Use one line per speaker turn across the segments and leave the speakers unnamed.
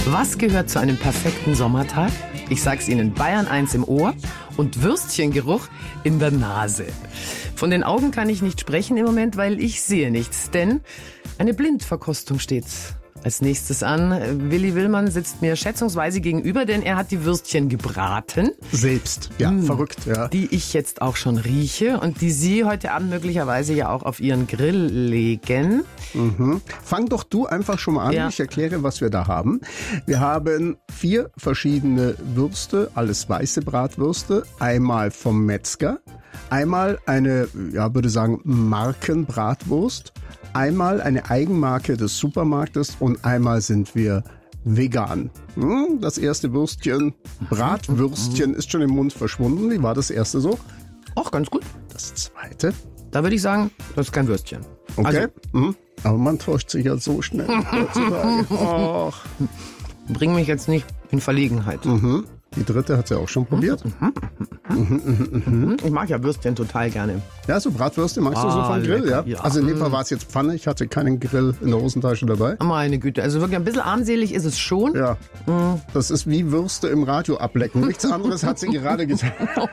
Was gehört zu einem perfekten Sommertag? Ich sag's Ihnen, Bayern 1 im Ohr und Würstchengeruch in der Nase. Von den Augen kann ich nicht sprechen im Moment, weil ich sehe nichts, denn eine Blindverkostung steht als nächstes an. Willi Willmann sitzt mir schätzungsweise gegenüber, denn er hat die Würstchen gebraten.
Selbst, ja, verrückt, ja.
Die ich jetzt auch schon rieche und die Sie heute Abend möglicherweise ja auch auf Ihren Grill legen.
Fang doch du einfach schon mal an.
Ja.
Ich erkläre, was wir da haben. Wir haben 4 verschiedene Würste, alles weiße Bratwürste. Einmal vom Metzger, einmal eine, ja, würde sagen, Markenbratwurst, einmal eine Eigenmarke des Supermarktes und einmal sind wir vegan. Das erste Würstchen, Bratwürstchen, ist schon im Mund verschwunden. Wie war das erste so?
Auch ganz gut.
Das zweite.
Da würde ich sagen, das ist kein Würstchen.
Okay.
Also,
Aber man täuscht sich ja so schnell heutzutage. Och.
bring mich jetzt nicht in Verlegenheit.
Die dritte hat sie auch schon probiert.
Ich mag ja Würstchen total gerne.
Ja, so Bratwürste magst du so vom Grill,
lecker,
ja?
ja.
Also in dem Fall war es jetzt Pfanne. Ich hatte keinen Grill in der Hosentasche dabei.
Meine Güte, also wirklich ein bisschen armselig ist es schon.
Ja, das ist wie Würste im Radio ablecken. Nichts anderes hat sie gerade gesagt.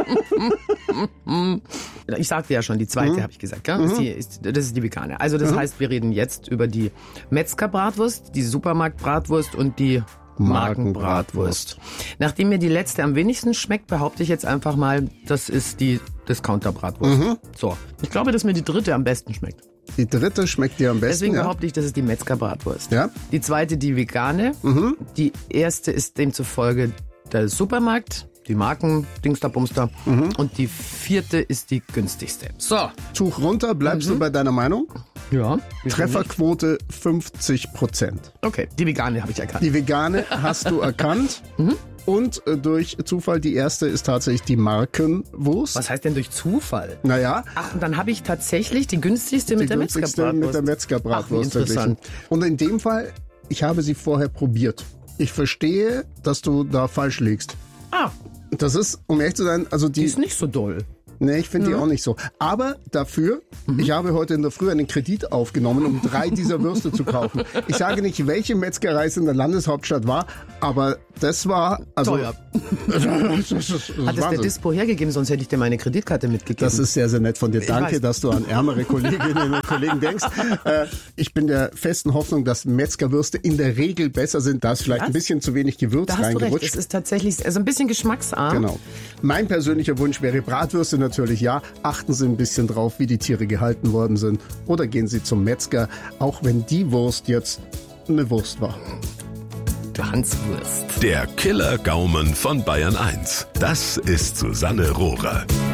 Ich sagte ja schon, die zweite habe ich gesagt. Gell? Das ist die vegane. Also das heißt, wir reden jetzt über die Metzgerbratwurst, die Supermarktbratwurst und die Markenbratwurst. Nachdem mir die letzte am wenigsten schmeckt, behaupte ich jetzt einfach mal, das ist die Discounter-Bratwurst. So, ich glaube, dass mir die dritte am besten schmeckt.
Die dritte schmeckt dir am besten,
Deswegen
ja?
behaupte ich, das ist die Metzgerbratwurst.
Ja?
Die zweite die vegane. Die erste ist demzufolge der Supermarkt, die Marken-Dingster-Bumster. Und die vierte ist die günstigste. So.
Tuch runter, bleibst du bei deiner Meinung?
Ja.
Trefferquote 50%.
Okay, die vegane habe ich erkannt.
Die vegane hast du erkannt. Und durch Zufall, die erste ist tatsächlich die Markenwurst.
Was heißt denn durch Zufall?
Naja,
Ach, und dann habe ich tatsächlich die günstigste
die
mit der
günstigste
Metzgerbratwurst.
mit der Metzgerbratwurst
Ach, wie interessant.
verglichen. Und in dem Fall, ich habe sie vorher probiert. Ich verstehe, dass du da falsch liegst.
Ah,
Das ist, um ehrlich zu sein, also
die ist nicht so doll.
Nee, ich finde die auch nicht so. Aber dafür, ich habe heute in der Früh einen Kredit aufgenommen, um 3 dieser Würste zu kaufen. Ich sage nicht, welche Metzgerei es in der Landeshauptstadt war, aber das war... Also,
Teuer.
das
Hat es der
Wahnsinn.
Dispo hergegeben, sonst hätte ich dir meine Kreditkarte mitgegeben.
Das ist sehr, sehr nett von dir. Danke,
weiß.
dass du an ärmere Kolleginnen und Kollegen denkst. Ich bin der festen Hoffnung, dass Metzgerwürste in der Regel besser sind. Da ist vielleicht ein bisschen zu wenig Gewürz
da hast du recht,
reingerutscht.
es ist tatsächlich also ein bisschen geschmacksarm.
Genau. Mein persönlicher Wunsch wäre Bratwürste natürlich, ja. Achten Sie ein bisschen drauf, wie die Tiere gehalten worden sind. Oder gehen Sie zum Metzger, auch wenn die Wurst jetzt eine Wurst war.
Hanswurst.
Der Killer-Gaumen von Bayern 1. Das ist Susanne Rohrer.